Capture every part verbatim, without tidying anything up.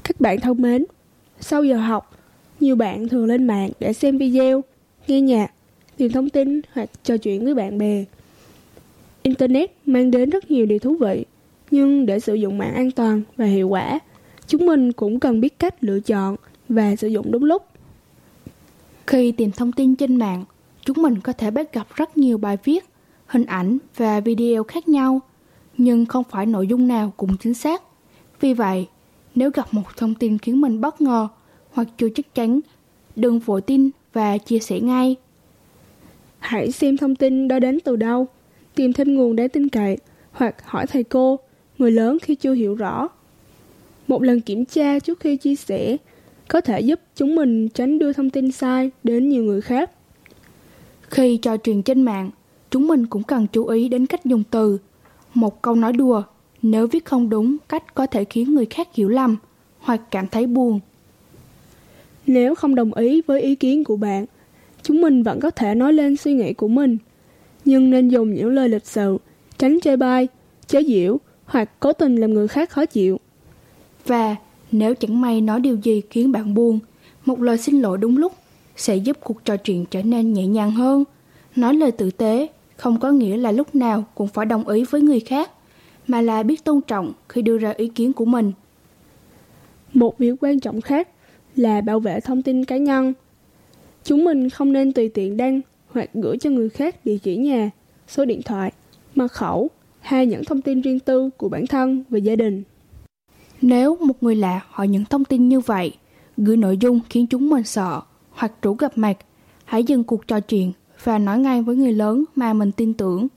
Các bạn thân mến, sau giờ học, nhiều bạn thường lên mạng để xem video, nghe nhạc, tìm thông tin hoặc trò chuyện với bạn bè. Internet mang đến rất nhiều điều thú vị, nhưng để sử dụng mạng an toàn và hiệu quả, chúng mình cũng cần biết cách lựa chọn và sử dụng đúng lúc. Khi tìm thông tin trên mạng, chúng mình có thể bắt gặp rất nhiều bài viết, hình ảnh và video khác nhau, nhưng không phải nội dung nào cũng chính xác. Vì vậy, nếu gặp một thông tin khiến mình bất ngờ hoặc chưa chắc chắn, đừng vội tin và chia sẻ ngay. Hãy xem thông tin đó đến từ đâu, tìm thêm nguồn đáng tin cậy hoặc hỏi thầy cô, người lớn khi chưa hiểu rõ. Một lần kiểm tra trước khi chia sẻ có thể giúp chúng mình tránh đưa thông tin sai đến nhiều người khác. Khi trò chuyện trên mạng, chúng mình cũng cần chú ý đến cách dùng từ. Một câu nói đùa, nếu viết không đúng cách có thể khiến người khác hiểu lầm hoặc cảm thấy buồn. Nếu không đồng ý với ý kiến của bạn, chúng mình vẫn có thể nói lên suy nghĩ của mình, nhưng nên dùng những lời lịch sự, tránh chê bai, chế giễu hoặc cố tình làm người khác khó chịu. Và nếu chẳng may nói điều gì khiến bạn buồn, một lời xin lỗi đúng lúc sẽ giúp cuộc trò chuyện trở nên nhẹ nhàng hơn. Nói lời tử tế không có nghĩa là lúc nào cũng phải đồng ý với người khác, mà là biết tôn trọng khi đưa ra ý kiến của mình. Một việc quan trọng khác là bảo vệ thông tin cá nhân. Chúng mình không nên tùy tiện đăng hoặc gửi cho người khác địa chỉ nhà, số điện thoại, mật khẩu hay những thông tin riêng tư của bản thân và gia đình. Nếu một người lạ hỏi những thông tin như vậy, gửi nội dung khiến chúng mình sợ hoặc rủ gặp mặt, hãy dừng cuộc trò chuyện và nói ngay với người lớn mà mình tin tưởng.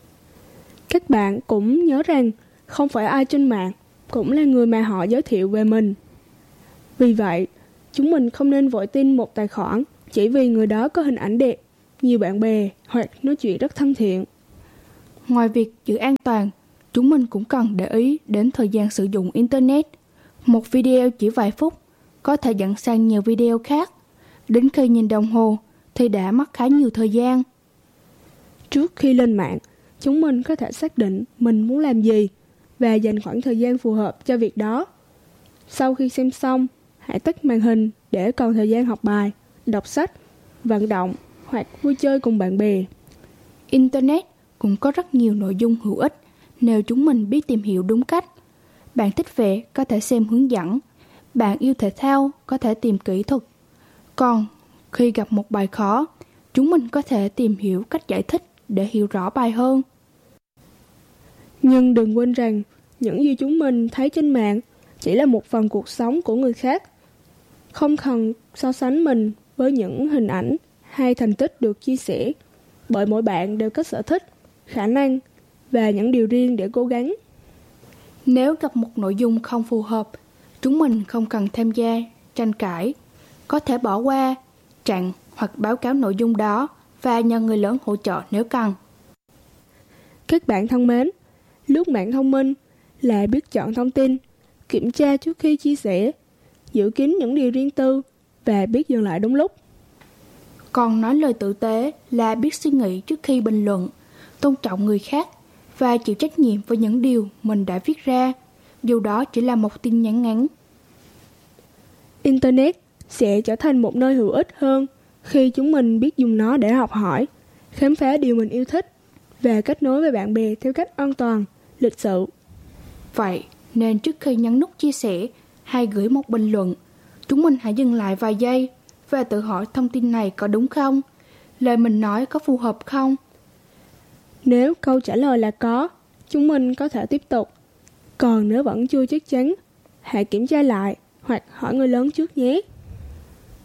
Các bạn cũng nhớ rằng không phải ai trên mạng cũng là người mà họ giới thiệu về mình. Vì vậy, chúng mình không nên vội tin một tài khoản chỉ vì người đó có hình ảnh đẹp, nhiều bạn bè hoặc nói chuyện rất thân thiện. Ngoài việc giữ an toàn, chúng mình cũng cần để ý đến thời gian sử dụng Internet. Một video chỉ vài phút có thể dẫn sang nhiều video khác. Đến khi nhìn đồng hồ thì đã mất khá nhiều thời gian. Trước khi lên mạng, chúng mình có thể xác định mình muốn làm gì và dành khoảng thời gian phù hợp cho việc đó. Sau khi xem xong, hãy tắt màn hình để còn thời gian học bài, đọc sách, vận động hoặc vui chơi cùng bạn bè. Internet cũng có rất nhiều nội dung hữu ích nếu chúng mình biết tìm hiểu đúng cách. Bạn thích vẽ có thể xem hướng dẫn, bạn yêu thể thao có thể tìm kỹ thuật. Còn khi gặp một bài khó, chúng mình có thể tìm hiểu cách giải thích để hiểu rõ bài hơn. Nhưng đừng quên rằng, những gì chúng mình thấy trên mạng chỉ là một phần cuộc sống của người khác. Không cần so sánh mình với những hình ảnh hay thành tích được chia sẻ, bởi mỗi bạn đều có sở thích, khả năng và những điều riêng để cố gắng. Nếu gặp một nội dung không phù hợp, chúng mình không cần tham gia, tranh cãi. Có thể bỏ qua, chặn hoặc báo cáo nội dung đó và nhờ người lớn hỗ trợ nếu cần. Các bạn thân mến, lướt mạng thông minh là biết chọn thông tin, kiểm tra trước khi chia sẻ, giữ kín những điều riêng tư và biết dừng lại đúng lúc. Còn nói lời tử tế là biết suy nghĩ trước khi bình luận, tôn trọng người khác và chịu trách nhiệm với những điều mình đã viết ra, dù đó chỉ là một tin nhắn ngắn. Internet sẽ trở thành một nơi hữu ích hơn khi chúng mình biết dùng nó để học hỏi, khám phá điều mình yêu thích và kết nối với bạn bè theo cách an toàn, lịch sự. Vậy nên trước khi nhấn nút chia sẻ hay gửi một bình luận, chúng mình hãy dừng lại vài giây và tự hỏi thông tin này có đúng không? Lời mình nói có phù hợp không? Nếu câu trả lời là có, chúng mình có thể tiếp tục. Còn nếu vẫn chưa chắc chắn, hãy kiểm tra lại hoặc hỏi người lớn trước nhé.